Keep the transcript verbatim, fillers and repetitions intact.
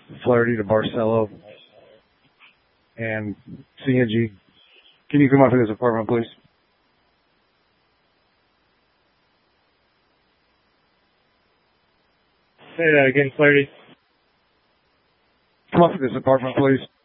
Flaherty to Barcelo and C N G. Can you come up to this apartment, please? Say that again, Flaherty. Come up to this apartment, please.